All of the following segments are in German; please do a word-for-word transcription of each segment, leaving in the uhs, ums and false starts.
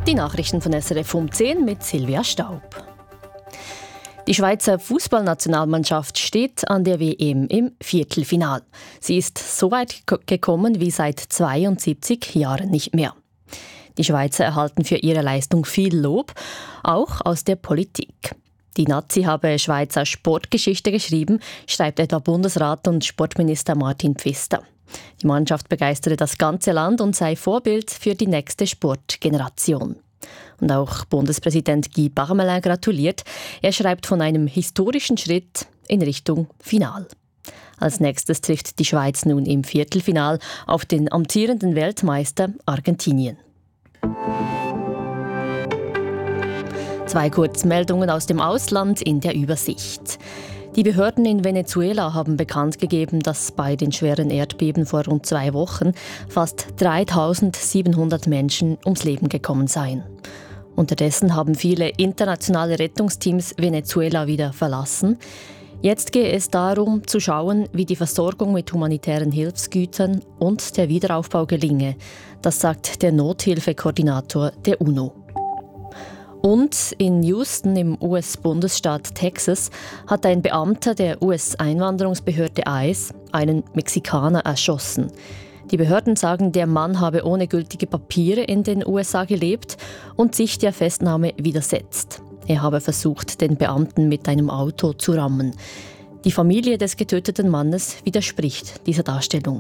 Die Nachrichten von S R F um zehn mit Silvia Staub. Die Schweizer Fußballnationalmannschaft steht an der W M im Viertelfinal. Sie ist so weit gekommen wie seit zweiundsiebzig Jahren nicht mehr. Die Schweizer erhalten für ihre Leistung viel Lob, auch aus der Politik. Die Nazi habe Schweizer Sportgeschichte geschrieben, schreibt etwa Bundesrat und Sportminister Martin Pfister. Die Mannschaft begeistere das ganze Land und sei Vorbild für die nächste Sportgeneration. Und auch Bundespräsident Guy Parmelin gratuliert. Er schreibt von einem historischen Schritt in Richtung Final. Als nächstes trifft die Schweiz nun im Viertelfinal auf den amtierenden Weltmeister Argentinien. Zwei Kurzmeldungen aus dem Ausland in der Übersicht. Die Behörden in Venezuela haben bekannt gegeben, dass bei den schweren Erdbeben vor rund zwei Wochen fast dreitausendsiebenhundert Menschen ums Leben gekommen seien. Unterdessen haben viele internationale Rettungsteams Venezuela wieder verlassen. Jetzt gehe es darum, zu schauen, wie die Versorgung mit humanitären Hilfsgütern und der Wiederaufbau gelinge. Das sagt der Nothilfekoordinator der UNO. Und in Houston im U S-Bundesstaat Texas hat ein Beamter der U S-Einwanderungsbehörde I C E einen Mexikaner erschossen. Die Behörden sagen, der Mann habe ohne gültige Papiere in den U S A gelebt und sich der Festnahme widersetzt. Er habe versucht, den Beamten mit einem Auto zu rammen. Die Familie des getöteten Mannes widerspricht dieser Darstellung.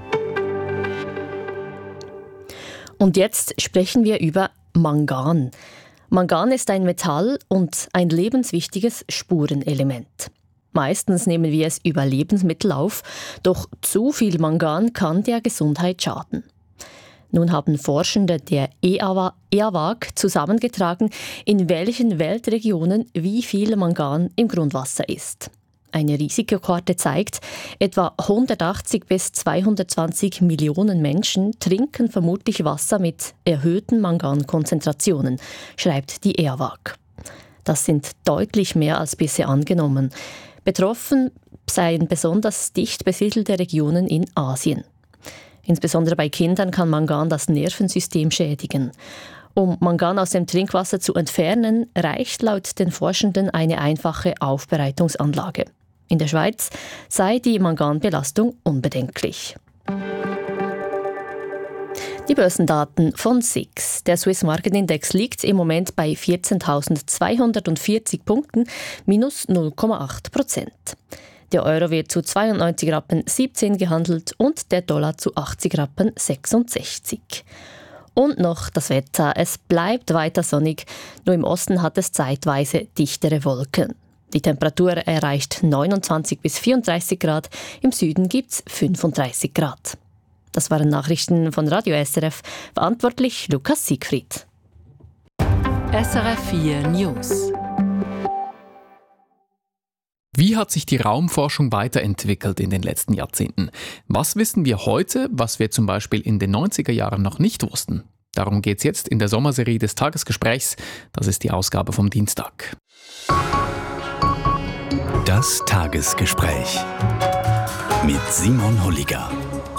Und jetzt sprechen wir über Mangan. Mangan ist ein Metall und ein lebenswichtiges Spurenelement. Meistens nehmen wir es über Lebensmittel auf, doch zu viel Mangan kann der Gesundheit schaden. Nun haben Forschende der E A W A G zusammengetragen, in welchen Weltregionen wie viel Mangan im Grundwasser ist. Eine Risikokarte zeigt, etwa hundertachtzig bis zweihundertzwanzig Millionen Menschen trinken vermutlich Wasser mit erhöhten Mangankonzentrationen, schreibt die E A W A G. Das sind deutlich mehr als bisher angenommen. Betroffen seien besonders dicht besiedelte Regionen in Asien. Insbesondere bei Kindern kann Mangan das Nervensystem schädigen. Um Mangan aus dem Trinkwasser zu entfernen, reicht laut den Forschenden eine einfache Aufbereitungsanlage. In der Schweiz sei die Manganbelastung unbedenklich. Die Börsendaten von S I X. Der Swiss Market Index liegt im Moment bei vierzehntausendzweihundertvierzig Punkten, minus null Komma acht Prozent. Der Euro wird zu zweiundneunzig Rappen siebzehn gehandelt und der Dollar zu achtzig Rappen sechsundsechzig. Und noch das Wetter. Es bleibt weiter sonnig, nur im Osten hat es zeitweise dichtere Wolken. Die Temperatur erreicht neunundzwanzig bis vierunddreißig Grad, im Süden gibt es fünfunddreißig Grad. Das waren Nachrichten von Radio S R F, verantwortlich Lukas Siegfried. S R F vier News. Wie hat sich die Raumforschung weiterentwickelt in den letzten Jahrzehnten? Was wissen wir heute, was wir zum Beispiel in den neunziger Jahren noch nicht wussten? Darum geht es jetzt in der Sommerserie des Tagesgesprächs. Das ist die Ausgabe vom Dienstag. Das Tagesgespräch mit Simon Holliger.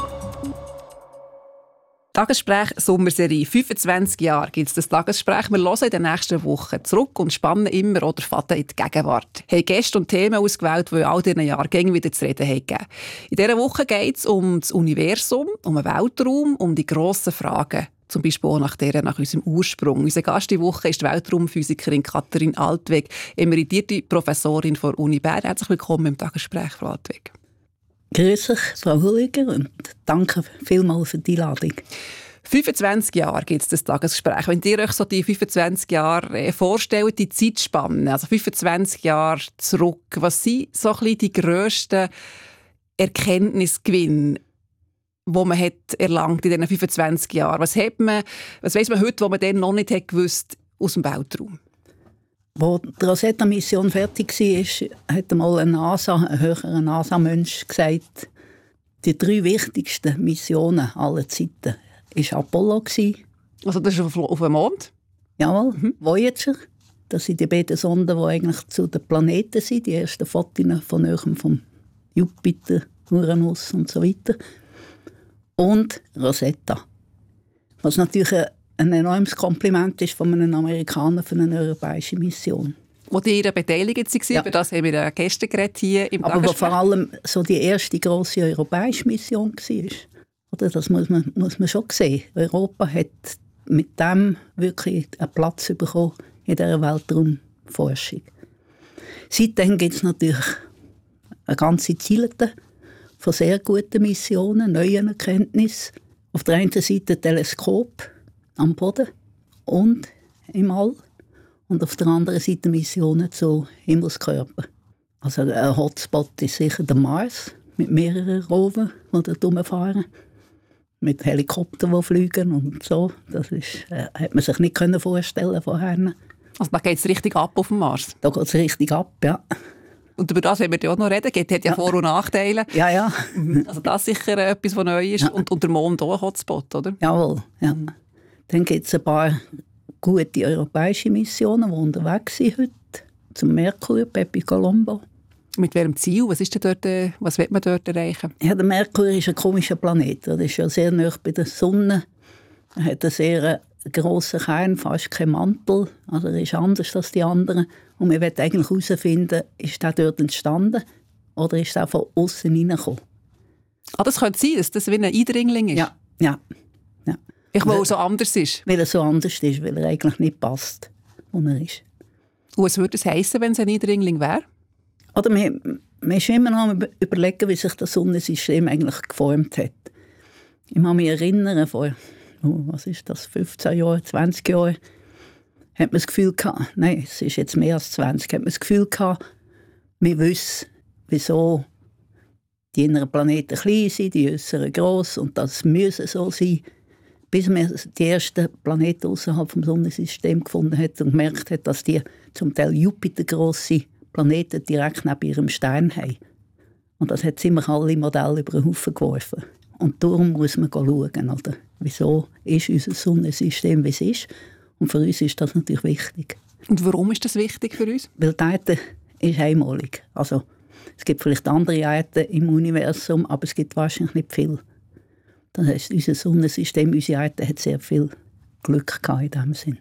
Tagesgespräch Sommerserie. fünfundzwanzig Jahre gibt es das Tagesgespräch. Wir hören in den nächsten Wochen zurück und spannen immer oder faden in die Gegenwart. Wir haben Gäste und Themen ausgewählt, die in all diesen Jahren gängig wieder zu reden haben. In dieser Woche geht es um das Universum, um den Weltraum, um die grossen Fragen. Zum Beispiel auch nach, der, nach unserem Ursprung. Unser Gast die Woche ist die Weltraumphysikerin Katrin Altweg, emeritierte Professorin von der Uni Bern. Herzlich willkommen im Tagesgespräch, Frau Altweg. Grüß euch, Frau Holliger, und danke vielmals für die Einladung. fünfundzwanzig Jahre gibt es das Tagesgespräch. Wenn ihr euch so die fünfundzwanzig Jahre vorstellt, die Zeitspanne, also fünfundzwanzig Jahre zurück, was sind so ein bisschen die grössten Erkenntnisgewinne, die man hat erlangt in diesen fünfundzwanzig Jahren? Was, hat man, was weiss man heute, was man dann noch nicht hat gewusst aus dem Weltraum? Als die Rosetta-Mission fertig war, hat einmal ein, NASA, ein höherer NASA-Mensch gesagt, die drei wichtigsten Missionen aller Zeiten war Apollo. Also das ist auf, auf dem Mond? Jawohl, mhm. Voyager. Das sind die beiden Sonden, die eigentlich zu den Planeten sind, die ersten Fotos von Nähem vom Jupiter, Uranus und so weiter. Und Rosetta. Was natürlich eine ein enormes Kompliment ist von einem Amerikaner für eine europäische Mission. Wo die ihre beteiligt waren, ja. Über das haben wir gestern geredet hier im Aber wo vor allem so die erste grosse europäische Mission war. Oder das muss man, muss man schon sehen. Europa hat mit dem wirklich einen Platz bekommen in dieser Weltraumforschung. Seitdem gibt es natürlich eine ganze Ziele von sehr guten Missionen, neuen Erkenntnissen. Auf der einen Seite Teleskop am Boden und im All. Und auf der anderen Seite Missionen zu Himmelskörpern. Also ein Hotspot ist sicher der Mars, mit mehreren Rovern, die dort rumfahren. Mit Helikoptern, die fliegen und so. Das ist, äh, hat man sich nicht vorstellen vorher. Also da geht es richtig ab auf dem Mars? Da geht es richtig ab, ja. Und über das werden wir ja auch noch reden. Es hat ja, ja Vor- und Nachteile. Ja, ja. Also das ist sicher etwas, was neu ist. Ja. Und, und der Mond auch ein Hotspot, oder? Jawohl, ja. Dann gibt es ein paar gute europäische Missionen, die unterwegs sind heute. Zum Merkur, Bepi Colombo. Mit welchem Ziel? Was, ist denn dort, was will man dort erreichen? Ja, der Merkur ist ein komischer Planet. Er ist ja sehr nah bei der Sonne. Er hat einen sehr grossen Kern, fast kein Mantel. Also er ist anders als die anderen. Und wir wollen eigentlich herausfinden, ist er dort entstanden oder ist er von außen hineingekommen? Ah, das könnte sein, dass das wie ein Eindringling ist? Ja, ja. ja. Ich will, weil er so anders ist? Weil er so anders ist, weil er eigentlich nicht passt, wo er ist. Und was würde es heissen, wenn es ein Eindringling wäre? Oder wir, wir sind immer noch am überlegen, wie sich das Sonnensystem eigentlich geformt hat. Ich kann mich erinnern, vor oh, was ist das, fünfzehn Jahren, zwanzig Jahren, hat man das Gefühl gehabt, nein, es ist jetzt mehr als zwanzig, hat man das Gefühl gehabt, wir wissen, wieso die inneren Planeten klein sind, die äußeren gross, und das müsse so sein, bis man die ersten Planeten außerhalb des Sonnensystems gefunden hat und gemerkt hat, dass die zum Teil Jupiter-grosse Planeten direkt neben ihrem Stern haben. Und das hat ziemlich alle Modelle über den Haufen geworfen. Und darum muss man schauen, oder? Wieso ist unser Sonnensystem, wie es ist. Und für uns ist das natürlich wichtig. Und warum ist das wichtig für uns? Weil die Erde ist einmalig. Also, es gibt vielleicht andere Erden im Universum, aber es gibt wahrscheinlich nicht viel. Das heisst, unser Sonnensystem, unsere Erde hat sehr viel Glück gehabt in diesem Sinn.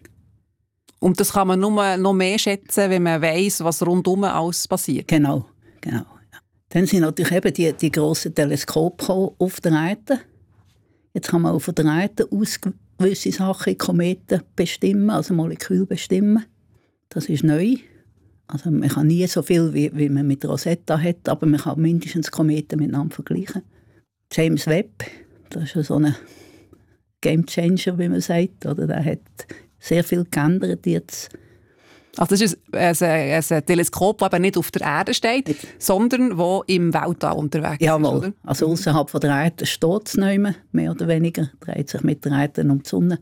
Und das kann man nur noch mehr schätzen, wenn man weiss, was rundum alles passiert? Genau, genau. Ja. Dann sind natürlich eben die, die grossen Teleskope auf der Erde. Jetzt kann man auf der Erde aus gewisse Sachen, Kometen bestimmen, also Moleküle bestimmen. Das ist neu. Also man kann nie so viel, wie, wie man mit Rosetta hat, aber man kann mindestens Kometen miteinander vergleichen. James Webb, das ist ja so ein Gamechanger, wie man sagt. Oder? Der hat sehr viel geändert jetzt. Also das ist ein, ein, ein Teleskop, das nicht auf der Erde steht, sondern das im Weltall unterwegs Jawohl. ist. Oder? Also außerhalb der Erde steht es nicht mehr, mehr oder weniger, dreht sich mit der Erde um die Sonne.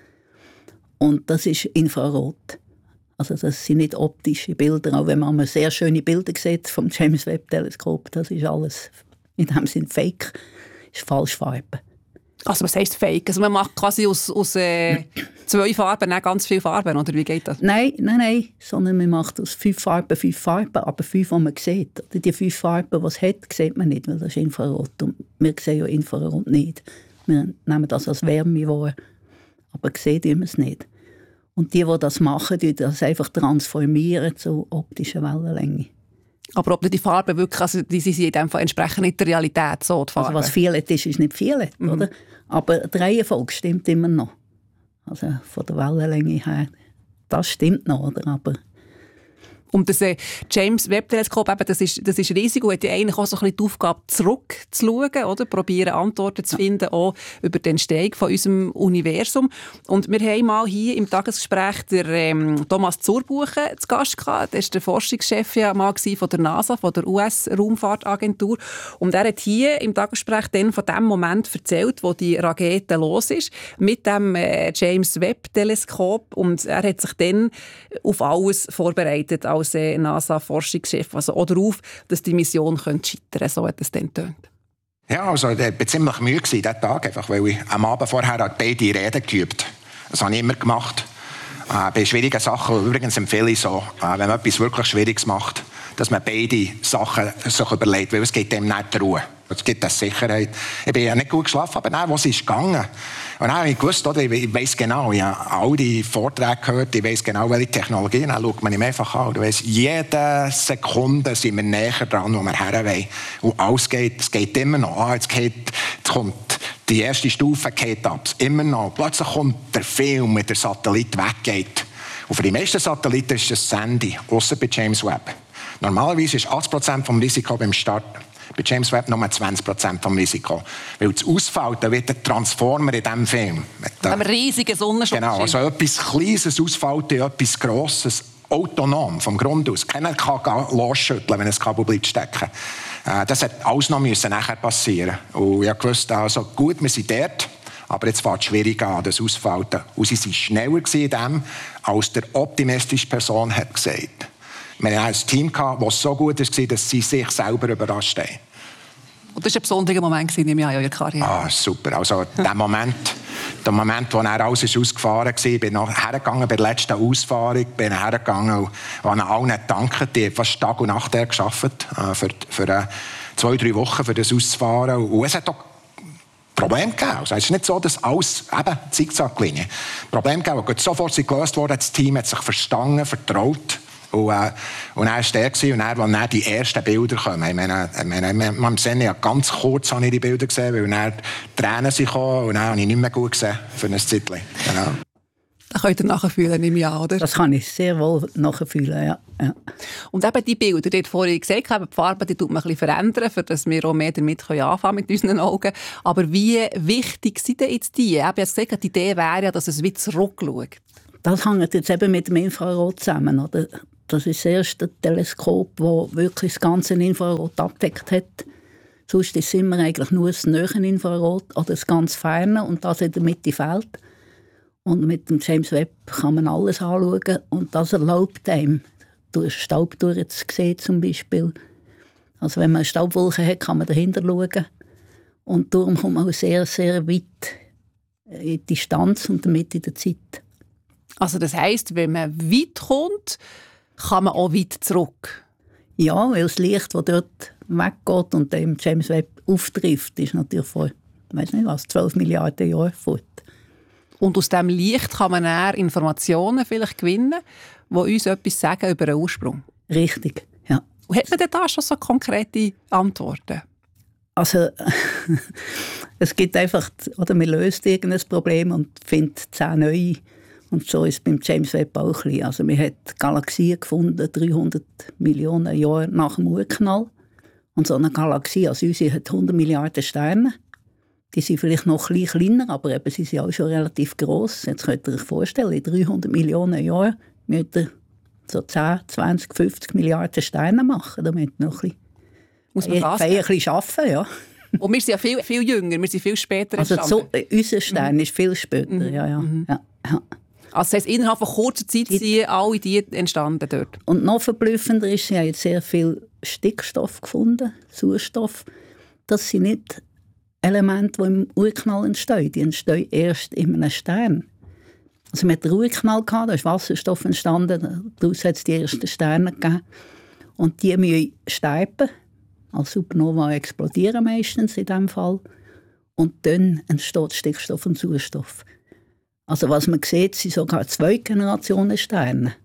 Und das ist Infrarot. Also das sind nicht optische Bilder, auch wenn man sehr schöne Bilder sieht vom James Webb Teleskop, das ist alles in dem Sinne Fake, ist Falschfarbe. Also was heisst Fake? Also man macht quasi aus, aus äh, zwei Farben nicht ganz viele Farben, oder wie geht das? Nein, nein, nein, sondern man macht aus fünf Farben fünf Farben, aber fünf, die man sieht. Die fünf Farben, die es hat, sieht man nicht, weil das ist Infrarot. Und wir sehen ja Infrarot nicht. Wir nehmen das als Wärme wahr, aber sehen wir es nicht. Und die, die das machen, die das einfach transformieren zu optischer Wellenlänge. Aber ob die Farben wirklich, also die sind in dem Fall entsprechend nicht der Realität, so die Farben. Also was Violet ist, ist nicht Violet, mhm. oder? Aber die Reihenfolge stimmt immer noch. Also von der Wellenlänge her, das stimmt noch, oder? Aber Und das äh, James Webb Teleskop, eben, das ist, das ist riesig und hat ja eigentlich auch so ein bisschen die Aufgabe, zurückzuschauen, oder? Probieren Antworten zu finden, auch über die Entstehung von unserem Universum. Und wir haben mal hier im Tagesgespräch den ähm, Thomas Zurbuchen zu Gast gehabt. Der war der Forschungschef ja mal von der NASA, von der U S-Raumfahrtagentur. Und er hat hier im Tagesgespräch dann von dem Moment erzählt, wo die Rakete los ist, mit dem äh, James Webb Teleskop. Und er hat sich dann auf alles vorbereitet, als NASA-Forschungschef, also auch darauf, dass die Mission scheitern könnte. So hat es dann getönt. Ja, also ich war ziemlich müde diesen Tag, einfach, weil ich am Abend vorher beide Reden geübt habe. Das habe ich immer gemacht. Äh, bei schwierigen Sachen, übrigens empfehle ich so, äh, wenn man etwas wirklich Schwieriges macht, dass man beide Sachen sich überlegt, weil es geht dem nicht Ruhe. Es gibt eine Sicherheit. Ich bin ja nicht gut geschlafen, aber dann, was ist gegangen? Und dann habe ich gewusst, oder, ich weiss genau, ich habe all die Vorträge gehört, ich weiss genau, welche Technologien, dann schaut man ihm einfach an. Du weißt, jede Sekunde sind wir näher dran, wo wir her wollen. Und alles geht, es geht immer noch. Ah, jetzt, geht, jetzt kommt die erste Stufe geht ab, immer noch. Plötzlich kommt der Film, mit der Satellit weggeht. Und für die meisten Satelliten ist das Sandy, ausser bei James Webb. Normalerweise ist achtzig Prozent vom Risiko beim Start. Bei James Webb nur zwanzig Prozent vom Risiko. Weil das Ausfalten wird ein Transformer in diesem Film. Mit einem riesigen Sonnenschutz. Genau, also etwas Kleines ausfalten, etwas Grosses, autonom, vom Grund aus. Keiner kann losschütteln, wenn ein Kabel bleibt stecken. Das hat alles noch müssen nachher passieren. Und ich wusste, also gut, wir sind dort, aber jetzt fängt es schwierig an, das Ausfalten. Und sie waren schneller in dem, als der optimistische Person hat gesagt. Wir hatten ein Team, das so gut war, dass sie sich selber überrascht haben. Und das war ein besonderer Moment in Ihrer Karriere. Ah, super. Also der Moment, der Moment, wo er alles ist ausgefahren war, ich bin noch hergegangen bei der letzten Ausfahrung, bin hergegangen und habe allen gedankt, die haben fast Tag und Nacht gearbeitet, für, für äh, zwei, drei Wochen, für das auszufahren. Und es hat auch Probleme gegeben. Also es ist nicht so, dass alles eben Zickzacklinie. Probleme gegeben, die sofort gelöst wurden. Das Team hat sich verstanden, vertraut. Und, äh, und er war der gewesen, und er, als dann die ersten Bilder kommen. Ich meine, ich meine, man sehen ja ganz kurz habe ich die Bilder gesehen, weil dann die Tränen sind gekommen und dann habe ich nicht mehr gut gesehen für ein Zeitchen. Genau. Das könnt ihr nachfühlen, nehme ich an, oder? Das kann ich sehr wohl nachfühlen, ja. ja. Und eben die Bilder, die ich vorhin gesagt habe, die Farbe, die tut man ein bisschen verändern, damit wir auch mehr damit anfangen können mit unseren Augen. Aber wie wichtig sind denn jetzt die? Ich habe ja gesagt, die Idee wäre ja, dass es wie zurückschaut. Das hängt jetzt eben mit dem Infrarot zusammen, oder? Das ist das erste Teleskop, das wirklich das ganze Infrarot abgedeckt hat. Sonst ist es immer eigentlich nur das nahe Infrarot oder das ganz ferne und das in der Mitte fehlt. Und mit dem James Webb kann man alles anschauen und das erlaubt einem, durch Staub durchzusehen zum Beispiel. Also wenn man eine Staubwolke hat, kann man dahinter schauen. Und darum kommt man auch sehr, sehr weit in die Distanz und damit in der Zeit. Also das heisst, wenn man weit kommt, kann man auch weit zurück? Ja, weil das Licht, das dort weggeht und dem James Webb auftrifft, ist natürlich vor, ich weiss nicht was, zwölf Milliarden Jahren fort. Und aus diesem Licht kann man eher Informationen vielleicht gewinnen, die uns etwas sagen über den Ursprung. Richtig, ja. Und hat man denn da schon so konkrete Antworten? Also, es gibt einfach, oder man löst irgendein Problem und findet zehn neue. Und so ist es beim James Webb auch ein bisschen. Also man hat Galaxien gefunden, dreihundert Millionen Jahre nach dem Urknall. Und so eine Galaxie, also unsere, hat hundert Milliarden Sterne. Die sind vielleicht noch ein bisschen kleiner, aber eben, sie sind auch schon relativ gross. Jetzt könnt ihr euch vorstellen, in dreihundert Millionen Jahren müsst ihr so zehn, zwanzig, fünfzig Milliarden Sterne machen. Da müsst ihr noch ein bisschen, Muss man ein bisschen arbeiten, ja. Und wir sind ja viel, viel jünger, wir sind viel später also entstanden. So, unser Stern mhm. ist viel später, mhm. ja, ja. Mhm. ja, ja. Also das heisst, innerhalb von kurzer Zeit sind alle die entstanden dort. Und noch verblüffender ist, sie haben jetzt sehr viel Stickstoff gefunden, Sauerstoff. Das sind nicht Elemente, die im Urknall entstehen. Die entstehen erst in einem Stern. Also man hat den Urknall gehabt, da ist Wasserstoff entstanden, daraus hat es die ersten Sterne gegeben. Und die müssen sterben, als Supernova explodieren meistens in diesem Fall. Und dann entsteht Stickstoff und Sauerstoff. Also was man sieht, sind sogar zwei Generationen Sterne.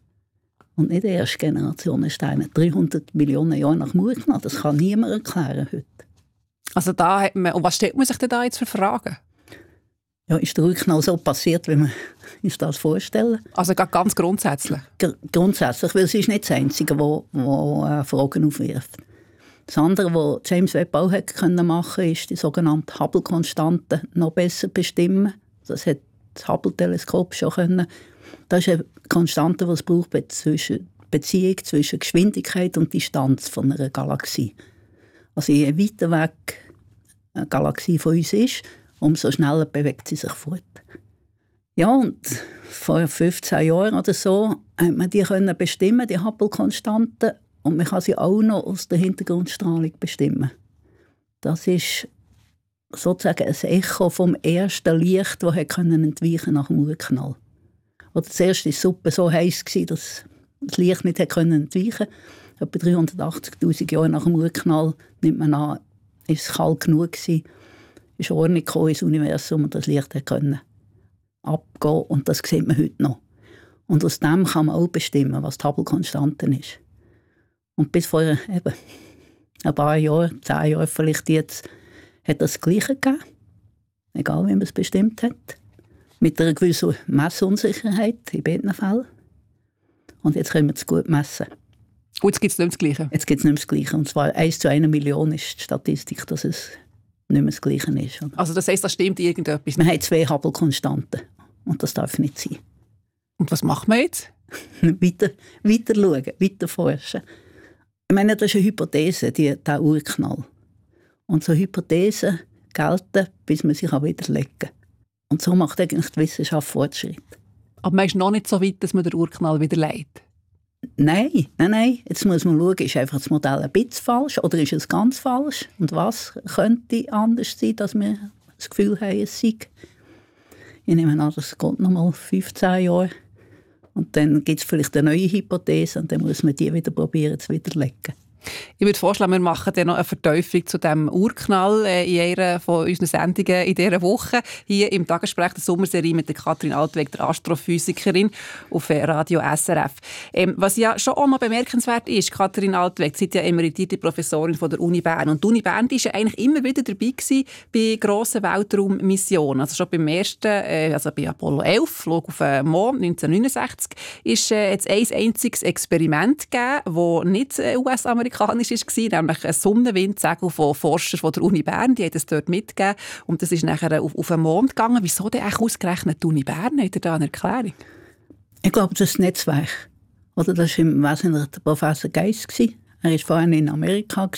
Und nicht die erste Generation Sterne. dreihundert Millionen Jahre nach dem Urknall. Das kann niemand erklären heute. Also da hat man, und was stellt man sich denn da jetzt für Fragen? Ja, ist der Urknall so passiert, wie man sich das vorstellen? Also ganz grundsätzlich? G- grundsätzlich, weil es ist nicht das Einzige, das äh, Fragen aufwirft. Das andere, was James Webb auch hat können machen, ist die sogenannte Hubble-Konstante noch besser bestimmen. Das hat das Hubble-Teleskop schon können. Das ist eine Konstante, die es braucht bei der Beziehung zwischen Geschwindigkeit und Distanz von einer Galaxie. Also je weiter weg eine Galaxie von uns ist, umso schneller bewegt sie sich fort. Ja, und vor fünfzehn Jahren oder so hat man die können bestimmen, die Hubble-Konstante, und man kann sie auch noch aus der Hintergrundstrahlung bestimmen. Das ist sozusagen ein Echo vom ersten Licht, das entweichen nach dem Urknall. Oder zuerst war die Suppe so heiß, dass das Licht nicht entweichen konnte. Etwa dreihundertachtzigtausend Jahre nach dem Urknall nimmt man an, es kalt genug gewesen, ist Ordnung gekommen ins Universum und das Licht konnte abgehen. Und das sieht man heute noch. Und aus dem kann man auch bestimmen, was die Hubble-Konstante ist. Und bis vor eben, ein paar Jahren, zehn Jahren vielleicht jetzt, hat das Gleiche gegeben. Egal, wie man es bestimmt hat. Mit einer gewissen Messunsicherheit in beiden Fällen. Und jetzt können wir es gut messen. Und jetzt gibt es nicht mehr das Gleiche? Jetzt gibt es nicht mehr das Gleiche. Und zwar eins zu einer Million ist die Statistik, dass es nicht mehr das Gleiche ist. Also das heisst, da stimmt irgendetwas? Wir haben zwei Hubble-Konstanten. Und das darf nicht sein. Und was macht man jetzt? weiter, weiter schauen, weiter forschen. Ich meine, das ist eine Hypothese, die, der Urknall. Und so Hypothesen gelten, bis man sich widerlegen kann. Und so macht eigentlich die Wissenschaft Fortschritt. Aber man ist noch nicht so weit, dass man den Urknall widerlegt? Nein, nein, nein. Jetzt muss man schauen, ist einfach das Modell ein bisschen falsch oder ist es ganz falsch? Und was könnte anders sein, dass wir das Gefühl haben, es sei? Ich nehme an, das geht noch mal fünfzehn Jahre. Und dann gibt es vielleicht eine neue Hypothese und dann muss man die wieder probieren zu widerlegen. Ich würde vorschlagen, wir machen dann noch eine Vertiefung zu diesem Urknall in einer von unseren Sendungen in dieser Woche. Hier im Tagesgespräch der Sommerserie mit der Kathrin Altweg, der Astrophysikerin auf Radio S R F. Ähm, was ja schon auch noch bemerkenswert ist, Kathrin Altweg, Sie sind ja emeritierte Professorin von der Uni Bern. Und die Uni Bern war ja eigentlich immer wieder dabei gewesen bei grossen Weltraummissionen. Also schon beim ersten, äh, also bei Apollo elf, flog auf den Mond neunzehnhundertneunundsechzig, ist äh, jetzt ein einziges Experiment gegeben, das nicht äh, U S-amerikanisch war, nämlich ein Sonnenwindsegel von Forschern von der Uni Bern. Die haben das dort mitgegeben und das ist nachher auf, auf den Mond gegangen. Wieso denn eigentlich ausgerechnet die Uni Bern? Hat ihr da eine Erklärung? Ich glaube, das ist das Netzwerk. Oder das war im Wesentlichen der Professor Geiss. Er war vorhin in Amerika